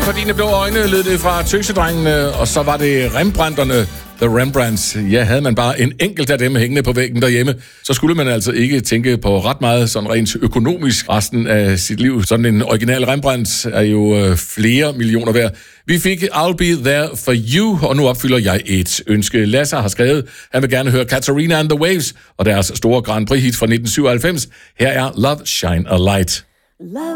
For dine blå øjne lød det fra Tøsedrengene, og så var det Rembrandterne, The Rembrandts. Ja, havde man bare en enkelt af dem hængende på væggen derhjemme, så skulle man altså ikke tænke på ret meget sådan rent økonomisk resten af sit liv. Sådan en original Rembrandt er jo flere millioner værd. Vi fik I'll Be There For You, og nu opfylder jeg et ønske. Lasse har skrevet, han vil gerne høre Katarina and the Waves og deres store Grand Prix hit fra 1997. Her er Love Shine a Light.